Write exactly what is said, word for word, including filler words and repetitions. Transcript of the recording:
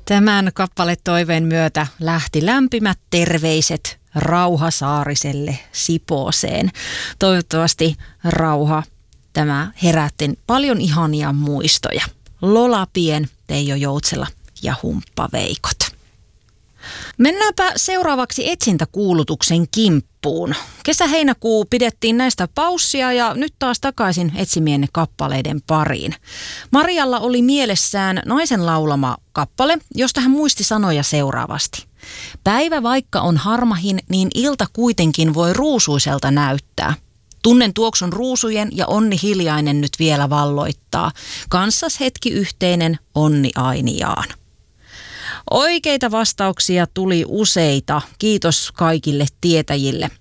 Tämän kappaletoiveen myötä lähti lämpimät terveiset Rauha Saariselle Sipooseen. Toivottavasti Rauha, tämä herätti paljon ihania muistoja. Lola Pien, Teijo Joutsela ja Humppa Veikot. Mennäänpä seuraavaksi etsintäkuulutuksen kimppuun. Kesä-heinäkuu pidettiin näistä paussia ja nyt taas takaisin etsimienne kappaleiden pariin. Marialla oli mielessään naisen laulama kappale, josta hän muisti sanoja seuraavasti. Päivä vaikka on harmahin, niin ilta kuitenkin voi ruusuiselta näyttää. Tunnen tuoksun ruusujen ja onni hiljainen nyt vielä valloittaa. Kanssas hetki yhteinen, onni ainiaan. Oikeita vastauksia tuli useita. Kiitos kaikille tietäjille.